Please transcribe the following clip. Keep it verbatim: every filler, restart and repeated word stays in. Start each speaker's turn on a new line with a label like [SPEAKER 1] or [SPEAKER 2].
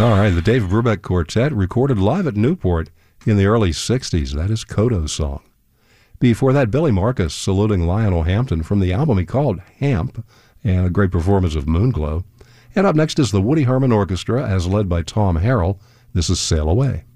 [SPEAKER 1] All right, the Dave Brubeck Quartet recorded live at Newport in the early sixties. That is Kodo's song. Before that, Billy Marcus saluting Lionel Hampton from the album he called Hamp, and a great performance of Moonglow. And up next is the Woody Herman Orchestra, as led by Tom Harrell. This is Sail Away.